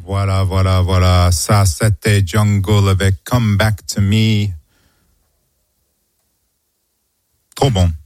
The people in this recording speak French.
Voilà. Ça, c'était Jungle avec Come Back to Me. Trop bon.